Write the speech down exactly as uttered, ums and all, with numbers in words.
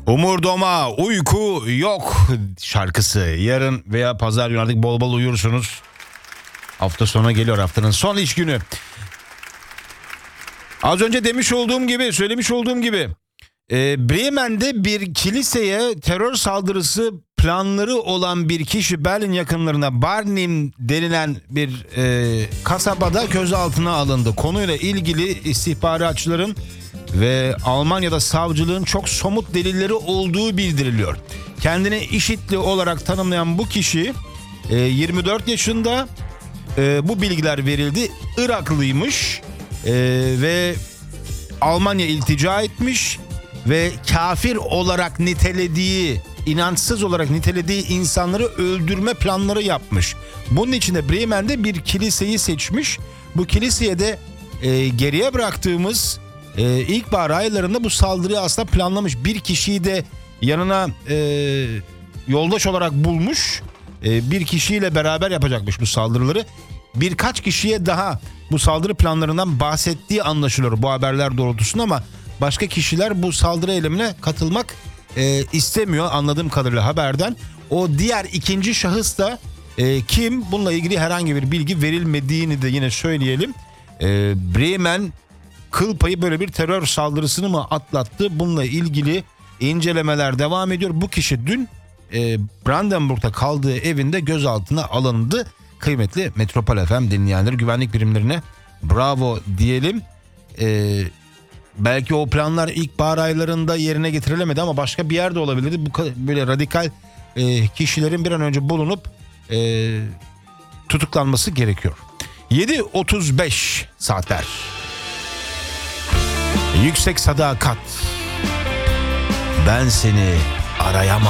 Umurdoma uyku yok şarkısı. Yarın veya pazar günü artık bol bol uyursunuz. Hafta sonu geliyor, haftanın son iş günü. Az önce demiş olduğum gibi, söylemiş olduğum gibi e, Bremen'de bir kiliseye terör saldırısı planları olan bir kişi Berlin yakınlarına Barnim denilen bir e, kasabada gözaltına alındı. Konuyla ilgili istihbaratçıların ve Almanya'da savcılığın çok somut delilleri olduğu bildiriliyor. Kendini IŞİD'li olarak tanımlayan bu kişi e, yirmi dört yaşında, e, bu bilgiler verildi. Iraklıymış e, ve Almanya iltica etmiş ve kafir olarak nitelediği, inançsız olarak nitelediği insanları öldürme planları yapmış. Bunun için de Bremen'de bir kiliseyi seçmiş. Bu kiliseye de e, geriye bıraktığımız e, ilkbahar aylarında bu saldırıyı aslında planlamış. Bir kişiyi de yanına e, yoldaş olarak bulmuş. E, bir kişiyle beraber yapacakmış bu saldırıları. Birkaç kişiye daha bu saldırı planlarından bahsettiği anlaşılıyor bu haberler doğrultusunda, ama başka kişiler bu saldırı eylemine katılmak e, istemiyor anladığım kadarıyla haberden. O diğer ikinci şahıs da e, kim? Bununla ilgili herhangi bir bilgi verilmediğini de yine söyleyelim. E, Bremen kıl payı böyle bir terör saldırısını mı atlattı? Bununla ilgili incelemeler devam ediyor. Bu kişi dün e, Brandenburg'da kaldığı evinde gözaltına alındı. Kıymetli Metropol F M dinleyenleri, güvenlik birimlerine bravo diyelim. Ee, belki o planlar ilkbahar aylarında yerine getirilemedi ama başka bir yerde olabilirdi. Bu böyle radikal e, kişilerin bir an önce bulunup e, tutuklanması gerekiyor. yedi otuz beş saatler. Yüksek sadakat. Ben seni arayamam.